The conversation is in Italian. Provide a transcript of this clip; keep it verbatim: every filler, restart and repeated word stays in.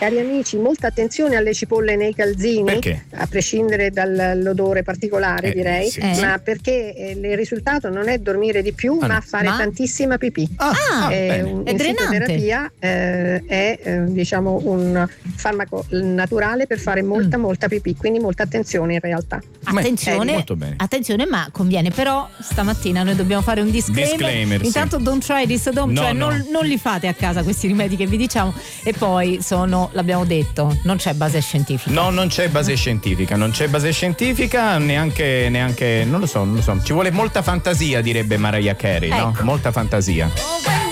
cari amici, molta attenzione alle cipolle nei calzini. Perché? A prescindere dall'odore particolare, Eh, direi, sì, Eh. ma perché eh, il risultato non è dormire di più, Ah, ma no. fare Ma? tantissima pipì. Ah, ah, Eh, bene. un- È in drenante. psicoterapia eh, è eh, diciamo un farmaco naturale per fare molta Mm. molta pipì, quindi molta attenzione in realtà. Attenzione, Eh, molto bene. attenzione, ma conviene però stamattina noi dobbiamo fare un disclaimer. Disclaimer, sì. Intanto don't try this at home, No, cioè no. Non, non li fate a casa questi rimedi che vi diciamo, e poi sono, l'abbiamo detto, non c'è base scientifica. No, non c'è base scientifica, non c'è base scientifica, neanche, neanche, non lo so, non lo so. Ci vuole molta fantasia, direbbe Mariah Carey, no? Ecco. Molta fantasia. Oh,